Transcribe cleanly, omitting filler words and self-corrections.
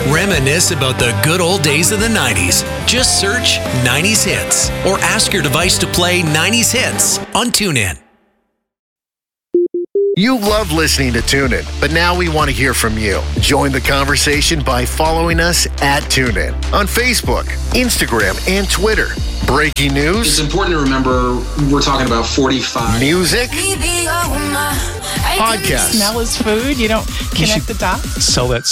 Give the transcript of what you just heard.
Reminisce about the good old days of the 90s. Just search 90s Hits or ask your device to play 90s Hits on TuneIn. You love listening to TuneIn, but now we want to hear from you. Join the conversation by following us at TuneIn on Facebook, Instagram, and Twitter. Breaking news. It's important to remember we're talking about 45. Music. Podcast. Smell is food. You don't connect the dots. Sell that